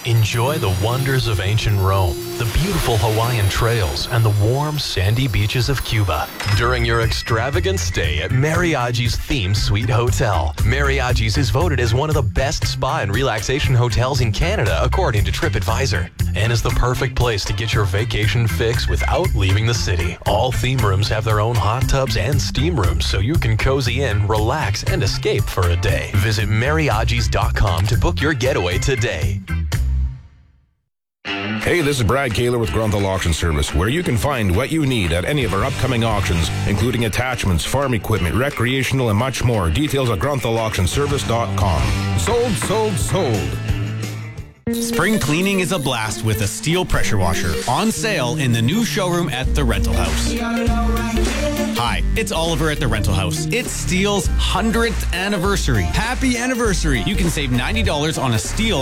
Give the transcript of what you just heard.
Enjoy the wonders of ancient Rome, the beautiful Hawaiian trails, and the warm, sandy beaches of Cuba during your extravagant stay at Mariagi's Theme Suite Hotel. Mariagi's is voted as one of the best spa and relaxation hotels in Canada, according to TripAdvisor, and is the perfect place to get your vacation fix without leaving the city. All theme rooms have their own hot tubs and steam rooms, so you can cozy in, relax, and escape for a day. Visit mariagis.com to book your getaway today. Hey, this is Brad Kaler with Grunthal Auction Service, where you can find what you need at any of our upcoming auctions, including attachments, farm equipment, recreational, and much more. Details at grunthauctionservice.com. Sold, sold, sold. Spring cleaning is a blast with a steel pressure washer on sale in the new showroom at the Rental House. Hi, it's Oliver at the Rental House. It's Steel's 100th anniversary. Happy anniversary! You can save $90 on a Steel